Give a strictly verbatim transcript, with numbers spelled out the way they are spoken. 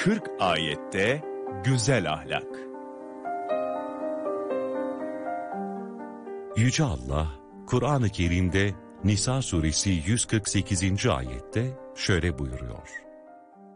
kırk ayette güzel ahlak. Yüce Allah, Kur'an-ı Kerim'de Nisa suresi yüz kırk sekizinci ayette şöyle buyuruyor.